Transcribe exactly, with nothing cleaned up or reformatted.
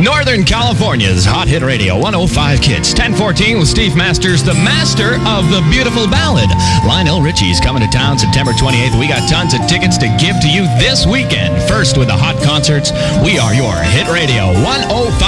Northern California's Hot Hit Radio, one oh five Kids. ten fourteen with Steve Masters, the master of the beautiful ballad. Lionel Richie's coming to town September twenty-eighth. We got tons of tickets to give to you this weekend. First with the hot concerts, we are your Hit Radio, one oh five